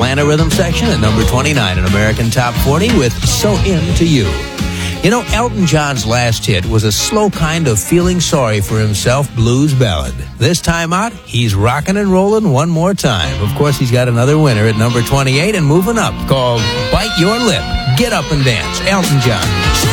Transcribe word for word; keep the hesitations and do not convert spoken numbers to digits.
Atlanta Rhythm Section at number twenty-nine in American Top forty with So Into You. You know, Elton John's last hit was a slow kind of feeling sorry for himself blues ballad. This time out, he's rocking and rolling one more time. Of course, he's got another winner at number twenty-eight and moving up called Bite Your Lip. Get Up and Dance, Elton John.